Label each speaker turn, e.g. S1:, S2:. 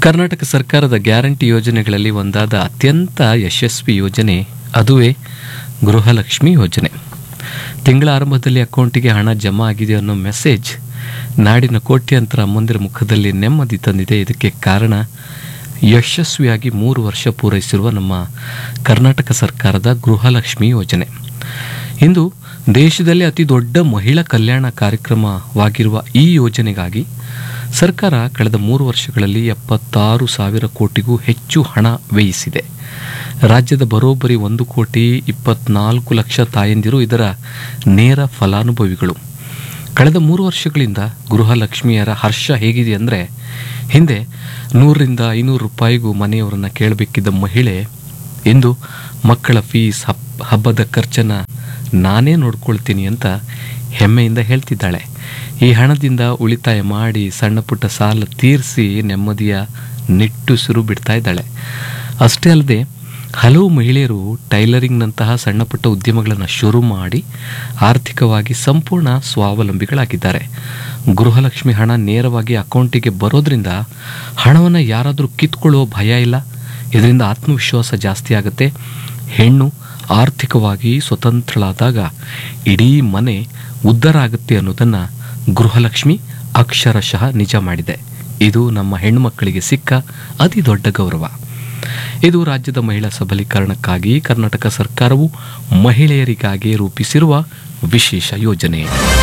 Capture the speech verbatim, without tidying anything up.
S1: ಕರ್ನಾಟಕ ಸರ್ಕಾರದ ಗ್ಯಾರಂಟಿ ಯೋಜನೆಗಳಲ್ಲಿ ಒಂದಾದ ಅತ್ಯಂತ ಯಶಸ್ವಿ ಯೋಜನೆ ಅದುವೇ ಗೃಹಲಕ್ಷ್ಮಿ ಯೋಜನೆ. ತಿಂಗಳ ಆರಂಭದಲ್ಲಿ ಅಕೌಂಟಿಗೆ ಹಣ ಜಮಾ ಆಗಿದೆ ಅನ್ನೋ ಮೆಸೇಜ್ ನಾಡಿನ ಕೋಟ್ಯಾಂತರ ಅಮ್ಮಂದಿರ ಮುಖದಲ್ಲಿ ನೆಮ್ಮದಿ ತಂದಿದೆ. ಇದಕ್ಕೆ ಕಾರಣ ಯಶಸ್ವಿಯಾಗಿ ಮೂರು ವರ್ಷ ಪೂರೈಸಿರುವ ನಮ್ಮ ಕರ್ನಾಟಕ ಸರ್ಕಾರದ ಗೃಹಲಕ್ಷ್ಮಿ ಯೋಜನೆ. ಇಂದು ದೇಶದಲ್ಲಿ ಅತಿ ದೊಡ್ಡ ಮಹಿಳಾ ಕಲ್ಯಾಣ ಕಾರ್ಯಕ್ರಮವಾಗಿರುವ ಈ ಯೋಜನೆಗಾಗಿ ಸರ್ಕಾರ ಕಳೆದ ಮೂರು ವರ್ಷಗಳಲ್ಲಿ ಎಪ್ಪತ್ತಾರು ಸಾವಿರ ಕೋಟಿಗೂ ಹೆಚ್ಚು ಹಣ ವ್ಯಯಿಸಿದೆ. ರಾಜ್ಯದ ಬರೋಬ್ಬರಿ ಒಂದು ಕೋಟಿ ಇಪ್ಪತ್ನಾಲ್ಕು ಲಕ್ಷ ತಾಯಂದಿರು ಇದರ ನೇರ ಫಲಾನುಭವಿಗಳು. ಕಳೆದ ಮೂರು ವರ್ಷಗಳಿಂದ ಗೃಹಲಕ್ಷ್ಮಿಯರ ಹರ್ಷ ಹೇಗಿದೆ ಅಂದರೆ, ಹಿಂದೆ ನೂರರಿಂದ ಐನೂರು ರೂಪಾಯಿಗೂ ಮನೆಯವರನ್ನು ಕೇಳಬೇಕಿದ್ದ ಮಹಿಳೆ ಇಂದು ಮಕ್ಕಳ ಫೀಸ್, ಹಬ್ ಹಬ್ಬದ ಖರ್ಚನ್ನು ನಾನೇ ನೋಡ್ಕೊಳ್ತೀನಿ ಅಂತ ಹೆಮ್ಮೆಯಿಂದ ಹೇಳ್ತಿದ್ದಾಳೆ. ಈ ಹಣದಿಂದ ಉಳಿತಾಯ ಮಾಡಿ ಸಣ್ಣ ಪುಟ್ಟ ಸಾಲ ತೀರಿಸಿ ನೆಮ್ಮದಿಯ ನಿಟ್ಟುಸಿರು ಬಿಡ್ತಾ ಇದ್ದಾಳೆ. ಅಷ್ಟೇ ಅಲ್ಲದೆ ಹಲವು ಮಹಿಳೆಯರು ಟೈಲರಿಂಗ್ನಂತಹ ಸಣ್ಣ ಪುಟ್ಟ ಉದ್ಯಮಗಳನ್ನು ಶುರು ಮಾಡಿ ಆರ್ಥಿಕವಾಗಿ ಸಂಪೂರ್ಣ ಸ್ವಾವಲಂಬಿಗಳಾಗಿದ್ದಾರೆ. ಗೃಹಲಕ್ಷ್ಮಿ ಹಣ ನೇರವಾಗಿ ಅಕೌಂಟಿಗೆ ಬರೋದ್ರಿಂದ ಹಣವನ್ನು ಯಾರಾದರೂ ಕಿತ್ಕೊಳ್ಳುವ ಭಯ ಇಲ್ಲ. ಇದರಿಂದ ಆತ್ಮವಿಶ್ವಾಸ ಜಾಸ್ತಿ ಆಗುತ್ತೆ. ಹೆಣ್ಣು ಆರ್ಥಿಕವಾಗಿ ಸ್ವತಂತ್ರಳಾದಾಗ ಇಡೀ ಮನೆ ಉದ್ಧಾರ ಆಗುತ್ತೆ ಅನ್ನೋದನ್ನು ಗೃಹಲಕ್ಷ್ಮಿ ಅಕ್ಷರಶಃ ನಿಜ ಮಾಡಿದೆ. ಇದು ನಮ್ಮ ಹೆಣ್ಣು ಮಕ್ಕಳಿಗೆ ಸಿಕ್ಕ ಅತಿ ದೊಡ್ಡ ಗೌರವ. ಇದು ರಾಜ್ಯದ ಮಹಿಳಾ ಸಬಲೀಕರಣಕ್ಕಾಗಿ ಕರ್ನಾಟಕ ಸರ್ಕಾರವು ಮಹಿಳೆಯರಿಗಾಗಿ ರೂಪಿಸಿರುವ ವಿಶೇಷ ಯೋಜನೆ.